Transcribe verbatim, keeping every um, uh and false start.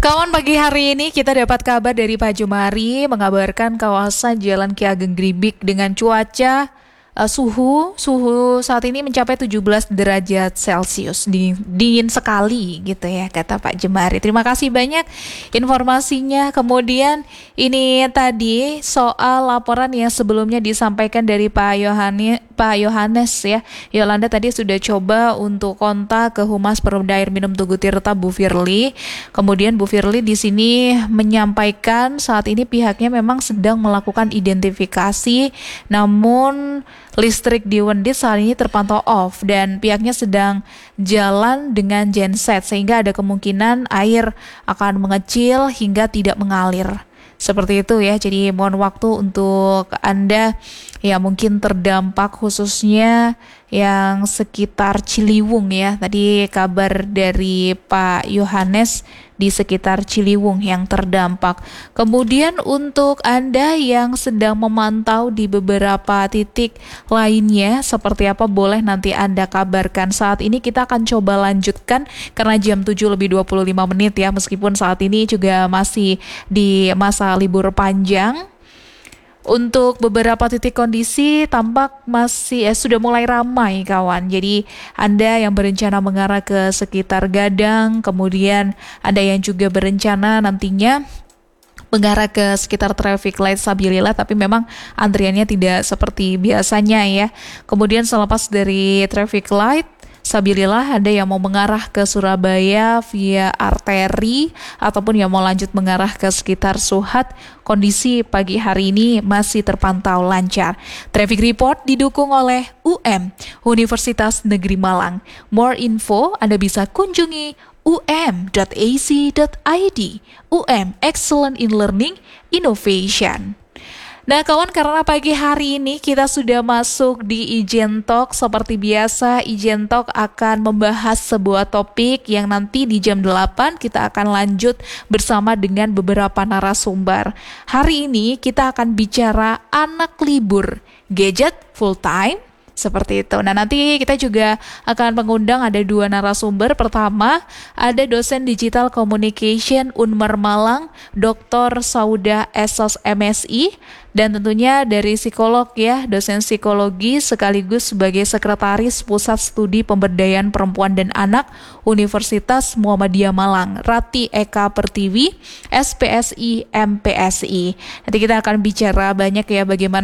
Kawan, pagi hari ini kita dapat kabar dari Pak Jumari mengabarkan kawasan Jalan Ki Ageng Gribik dengan cuaca uh, suhu suhu saat ini mencapai tujuh belas derajat Celcius, dingin, dingin sekali gitu ya kata Pak Jumari. Terima kasih banyak informasinya. Kemudian ini tadi soal laporan yang sebelumnya disampaikan dari Pak Yohanes Pak Yohanes ya. Yolanda tadi sudah coba untuk kontak ke Humas Perumda Air Minum Tugu Tirta Bu Firly. Kemudian Bu Firly di sini menyampaikan saat ini pihaknya memang sedang melakukan identifikasi, namun listrik di Wendit saat ini terpantau off dan pihaknya sedang jalan dengan genset sehingga ada kemungkinan air akan mengecil hingga tidak mengalir. Seperti itu ya, jadi mohon waktu untuk Anda ya mungkin terdampak khususnya yang sekitar Ciliwung ya. Tadi kabar dari Pak Yohanes di sekitar Ciliwung yang terdampak. Kemudian untuk Anda yang sedang memantau di beberapa titik lainnya seperti apa, boleh nanti Anda kabarkan. Saat ini kita akan coba lanjutkan karena jam tujuh lebih dua puluh lima menit ya, meskipun saat ini juga masih di masa libur panjang. Untuk beberapa titik kondisi tampak masih eh, sudah mulai ramai kawan. Jadi Anda yang berencana mengarah ke sekitar Gadang, kemudian Anda yang juga berencana nantinya mengarah ke sekitar traffic light Sabilillah, tapi memang antriannya tidak seperti biasanya ya. Kemudian selepas dari traffic light Sabilillah, ada yang mau mengarah ke Surabaya via arteri ataupun yang mau lanjut mengarah ke sekitar Suhat, kondisi pagi hari ini masih terpantau lancar. Traffic report didukung oleh U M, Universitas Negeri Malang. More info Anda bisa kunjungi u m dot a c dot i d. U M, Excellent in Learning Innovation. Nah kawan, karena pagi hari ini kita sudah masuk di Ijen Talk. Seperti biasa, Ijen Talk akan membahas sebuah topik yang nanti di jam delapan kita akan lanjut bersama dengan beberapa narasumber. Hari ini kita akan bicara anak libur, gadget full time, seperti itu. Nah nanti kita juga akan mengundang ada dua narasumber. Pertama ada dosen digital communication Unmar Malang, Doktor Sauda Esos M Si, dan tentunya dari psikolog ya, dosen psikologi sekaligus sebagai sekretaris Pusat Studi Pemberdayaan Perempuan dan Anak Universitas Muhammadiyah Malang, Rati Eka Pertiwi, S P S I M P S I. Nanti kita akan bicara banyak ya bagaimana